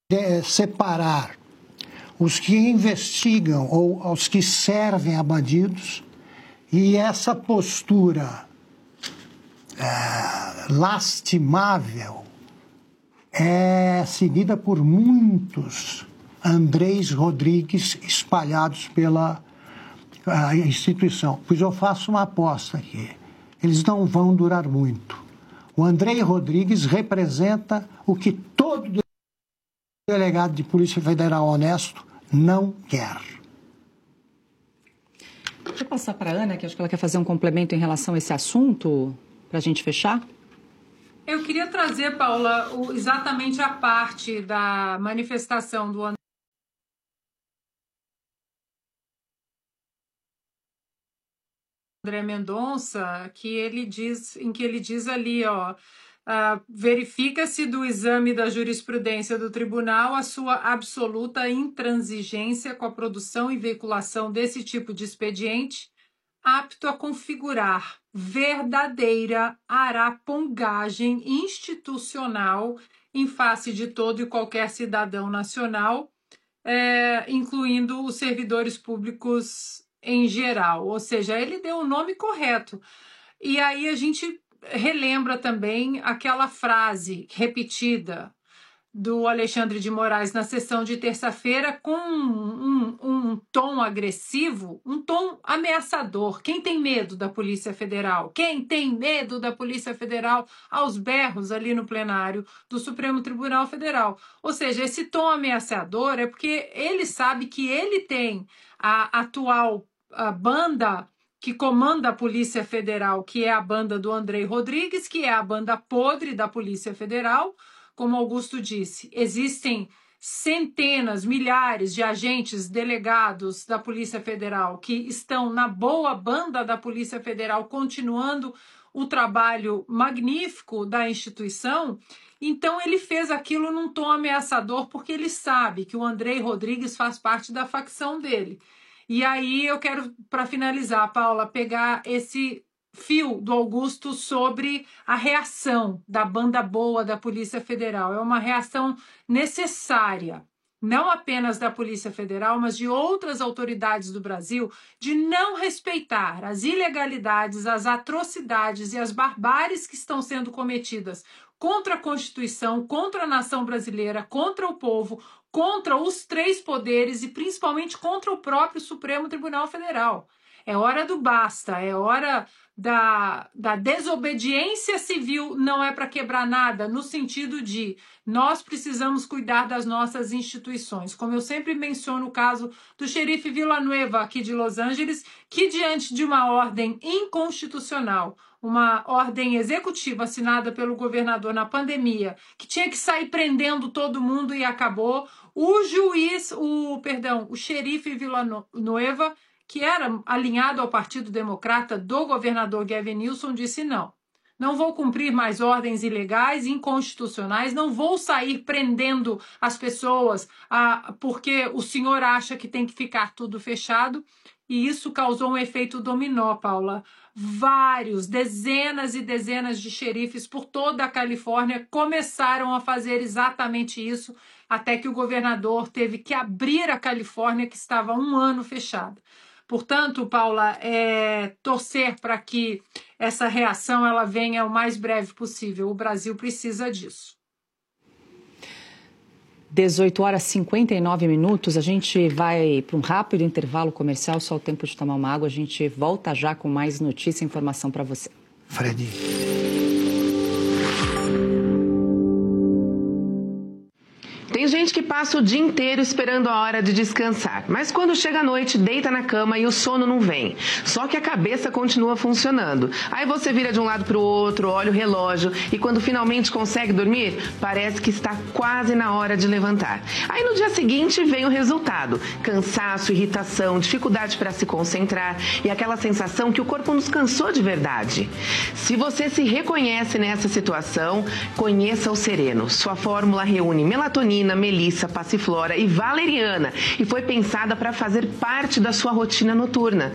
separar os que investigam ou os que servem a bandidos, e essa postura lastimável é seguida por muitos Andrés Rodrigues espalhados pela instituição. Pois eu faço uma aposta aqui, eles não vão durar muito. O Andrés Rodrigues representa o que todo delegado de Polícia Federal honesto não quer. Deixa eu passar para a Ana, que acho que ela quer fazer um complemento em relação a esse assunto, para a gente fechar. Eu queria trazer, Paula, exatamente a parte da manifestação do André Mendonça, em que ele diz ali, verifica-se do exame da jurisprudência do tribunal a sua absoluta intransigência com a produção e veiculação desse tipo de expediente, apto a configurar verdadeira arapongagem institucional em face de todo e qualquer cidadão nacional, incluindo os servidores públicos em geral. Ou seja, ele deu o nome correto. E aí a gente relembra também aquela frase repetida do Alexandre de Moraes na sessão de terça-feira com um tom agressivo, um tom ameaçador. Quem tem medo da Polícia Federal? Quem tem medo da Polícia Federal? Aos berros ali no plenário do Supremo Tribunal Federal. Ou seja, esse tom ameaçador é porque ele sabe que ele tem a atual banda que comanda a Polícia Federal, que é a banda do André Rodrigues, que é a banda podre da Polícia Federal. Como Augusto disse, existem centenas, milhares de agentes delegados da Polícia Federal que estão na boa banda da Polícia Federal, continuando o trabalho magnífico da instituição. Então ele fez aquilo num tom ameaçador, porque ele sabe que o André Rodrigues faz parte da facção dele. E aí eu quero, para finalizar, Paula, pegar esse fio do Augusto sobre a reação da banda boa da Polícia Federal. É uma reação necessária, não apenas da Polícia Federal, mas de outras autoridades do Brasil, de não respeitar as ilegalidades, as atrocidades e as barbáries que estão sendo cometidas contra a Constituição, contra a nação brasileira, contra o povo, contra os três poderes e principalmente contra o próprio Supremo Tribunal Federal. É hora do basta, é hora da desobediência civil, não é para quebrar nada, no sentido de nós precisamos cuidar das nossas instituições. Como eu sempre menciono o caso do xerife Villanueva, aqui de Los Angeles, que diante de uma ordem inconstitucional, uma ordem executiva assinada pelo governador na pandemia, que tinha que sair prendendo todo mundo e acabou, o xerife Villanueva, que era alinhado ao Partido Democrata do governador Gavin Newsom, disse não vou cumprir mais ordens ilegais, inconstitucionais, não vou sair prendendo as pessoas porque o senhor acha que tem que ficar tudo fechado. E isso causou um efeito dominó, Paula. Dezenas e dezenas de xerifes por toda a Califórnia começaram a fazer exatamente isso, até que o governador teve que abrir a Califórnia, que estava há 1 ano fechada. Portanto, Paula, torcer para que essa reação ela venha o mais breve possível. O Brasil precisa disso. 18h59, a gente vai para um rápido intervalo comercial, só o tempo de tomar uma água. A gente volta já com mais notícia e informação para você. Fred. Tem gente que passa o dia inteiro esperando a hora de descansar, mas quando chega a noite, deita na cama e o sono não vem. Só que a cabeça continua funcionando. Aí você vira de um lado para o outro, olha o relógio e quando finalmente consegue dormir, parece que está quase na hora de levantar. Aí no dia seguinte vem o resultado: cansaço, irritação, dificuldade para se concentrar e aquela sensação que o corpo nos cansou de verdade. Se você se reconhece nessa situação, conheça o Sereno. Sua fórmula reúne melatonina, melissa, passiflora e valeriana e foi pensada para fazer parte da sua rotina noturna.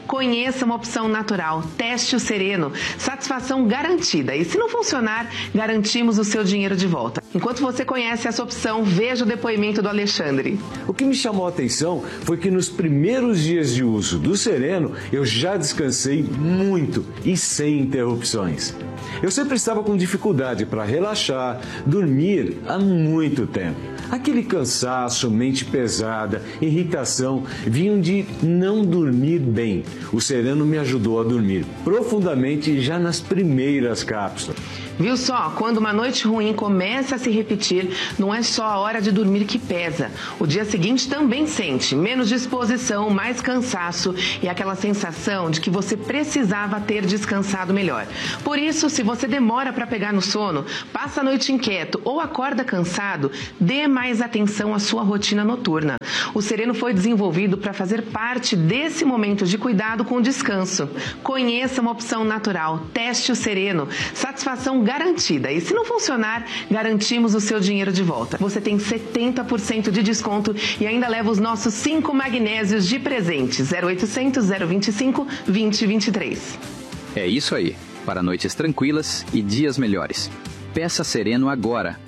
Conheça uma opção natural. Teste o Sereno. Satisfação garantida. E se não funcionar, garantimos o seu dinheiro de volta. Enquanto você conhece essa opção, veja o depoimento do Alexandre. O que me chamou a atenção foi que nos primeiros dias de uso do Sereno, eu já descansei muito e sem interrupções. Eu sempre estava com dificuldade para relaxar, dormir há muito tempo. Aquele cansaço, mente pesada, irritação, vinham de não dormir bem. O Sereno me ajudou a dormir profundamente já nas primeiras cápsulas. Viu só? Quando uma noite ruim começa a se repetir, não é só a hora de dormir que pesa. O dia seguinte também sente menos disposição, mais cansaço e aquela sensação de que você precisava ter descansado melhor. Por isso, se você demora para pegar no sono, passa a noite inquieto ou acorda cansado, dê mais atenção à sua rotina noturna. O Sereno foi desenvolvido para fazer parte desse momento de cuidado com o descanso. Conheça uma opção natural. Teste o Sereno. Satisfação garantida. E se não funcionar, garantimos o seu dinheiro de volta. Você tem 70% de desconto e ainda leva os nossos 5 magnésios de presente. 0800 025 2023. É isso aí. Para noites tranquilas e dias melhores. Peça Sereno agora.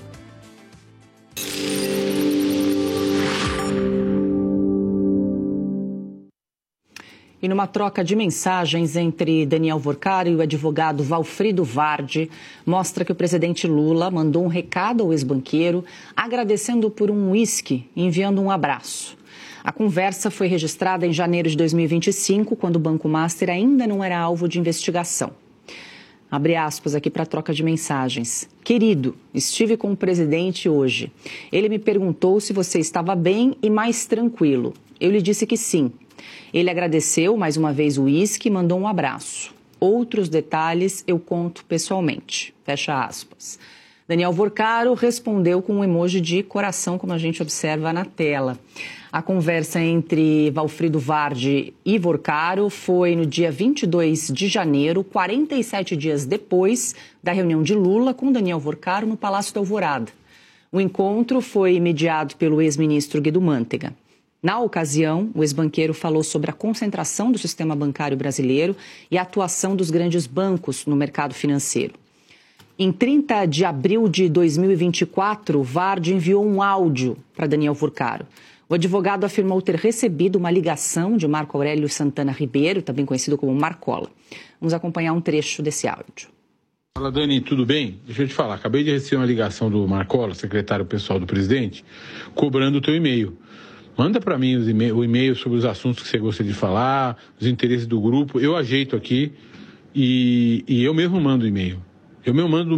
E numa troca de mensagens entre Daniel Vorcaro e o advogado Valfrido Vardi, mostra que o presidente Lula mandou um recado ao ex-banqueiro, agradecendo por um uísque e enviando um abraço. A conversa foi registrada em janeiro de 2025, quando o Banco Master ainda não era alvo de investigação. Abre aspas aqui para a troca de mensagens. Querido, estive com o presidente hoje. Ele me perguntou se você estava bem e mais tranquilo. Eu lhe disse que sim. Ele agradeceu mais uma vez o uísque e mandou um abraço. Outros detalhes eu conto pessoalmente. Fecha aspas. Daniel Vorcaro respondeu com um emoji de coração, como a gente observa na tela. A conversa entre Valfrido Vardi e Vorcaro foi no dia 22 de janeiro, 47 dias depois da reunião de Lula com Daniel Vorcaro no Palácio da Alvorada. O encontro foi mediado pelo ex-ministro Guido Mantega. Na ocasião, o ex-banqueiro falou sobre a concentração do sistema bancário brasileiro e a atuação dos grandes bancos no mercado financeiro. Em 30 de abril de 2024, Vardi enviou um áudio para Daniel Vorcaro. O advogado afirmou ter recebido uma ligação de Marco Aurélio Santana Ribeiro, também conhecido como Marcola. Vamos acompanhar um trecho desse áudio. Fala, Dani, tudo bem? Deixa eu te falar, acabei de receber uma ligação do Marcola, secretário pessoal do presidente, cobrando o teu e-mail. Manda para mim o e-mail sobre os assuntos que você gostaria de falar, os interesses do grupo. Eu ajeito aqui e eu mesmo mando o e-mail. Eu mesmo mando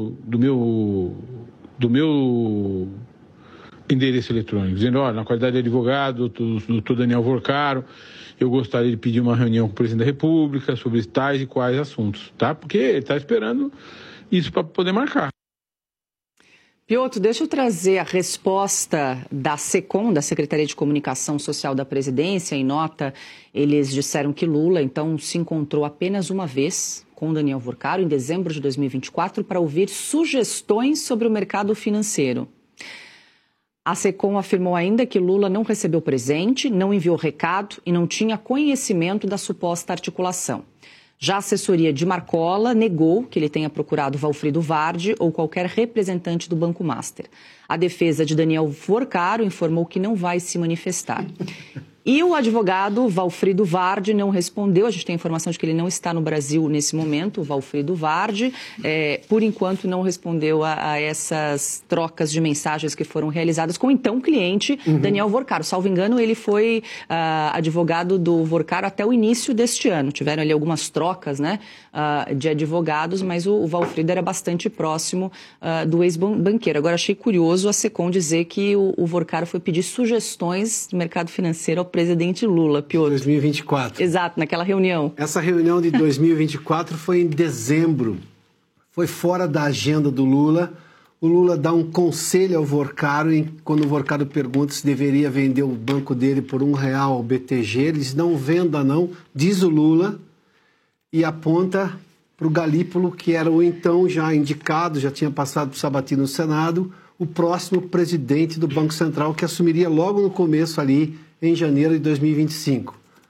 do meu endereço eletrônico, dizendo, olha, na qualidade de advogado, doutor Daniel Vorcaro, eu gostaria de pedir uma reunião com o presidente da República sobre tais e quais assuntos, tá? Porque ele está esperando isso para poder marcar. Piotr, deixa eu trazer a resposta da SECOM, da Secretaria de Comunicação Social da Presidência. Em nota, eles disseram que Lula, então, se encontrou apenas uma vez com Daniel Vorcaro, em dezembro de 2024, para ouvir sugestões sobre o mercado financeiro. A SECOM afirmou ainda que Lula não recebeu presente, não enviou recado e não tinha conhecimento da suposta articulação. Já a assessoria de Marcola negou que ele tenha procurado Valfrido Vardi ou qualquer representante do Banco Master. A defesa de Daniel Vorcaro informou que não vai se manifestar. E o advogado Valfrido Vardi não respondeu. A gente tem a informação de que ele não está no Brasil nesse momento, o Valfrido Vardi. Por enquanto, não respondeu a essas trocas de mensagens que foram realizadas com o então cliente Daniel Vorcaro. Salvo engano, ele foi advogado do Vorcaro até o início deste ano. Tiveram ali algumas trocas, né, de advogados, mas o Valfrido era bastante próximo do ex-banqueiro. Agora, achei curioso a SECOM dizer que o Vorcaro foi pedir sugestões do mercado financeiro ao presidente Lula, Piotr. 2024. Exato, naquela reunião. Essa reunião de 2024 foi em dezembro. Foi fora da agenda do Lula. O Lula dá um conselho ao Vorcaro, quando o Vorcaro pergunta se deveria vender o banco dele por R$1 ao BTG. Ele diz, não venda não, diz o Lula, e aponta para o Galípolo, que era o então já indicado, já tinha passado para o Sabatini no Senado, o próximo presidente do Banco Central, que assumiria logo no começo ali, em janeiro de 2025.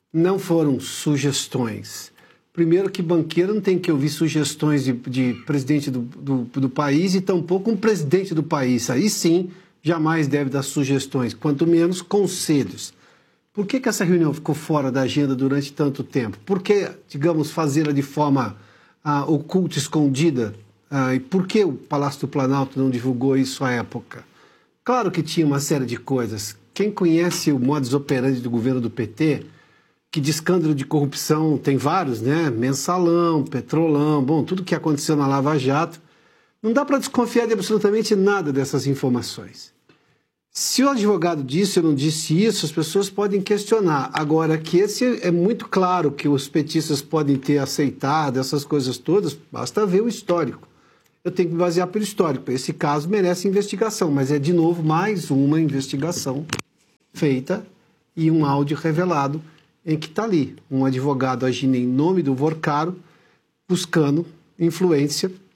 não foram sugestões. Primeiro que banqueiro não tem que ouvir sugestões de presidente do país e tampouco um presidente do país. Aí sim, jamais deve dar sugestões, quanto menos conselhos. Por que essa reunião ficou fora da agenda durante tanto tempo? Por que, digamos, fazê-la de forma oculta, escondida? E por que o Palácio do Planalto não divulgou isso à época? Claro que tinha uma série de coisas. Quem conhece o modus operandi do governo do PT, que de escândalo de corrupção tem vários, né? Mensalão, Petrolão, bom, tudo que aconteceu na Lava Jato, não dá para desconfiar de absolutamente nada dessas informações. Se o advogado disse ou não disse isso, as pessoas podem questionar. Agora, que esse é muito claro que os petistas podem ter aceitado essas coisas todas, basta ver o histórico. Eu tenho que me basear pelo histórico. Esse caso merece investigação, mas é, de novo, mais uma investigação feita e um áudio revelado em que está ali um advogado agindo em nome do Vorcaro, buscando influência